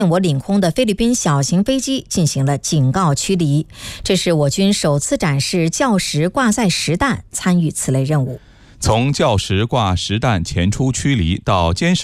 我领空的菲律宾小型飞机进行了警告驱离。这是我军首次展示教实挂载实弹参与此类任务。 从教实挂实弹前出驱离到监视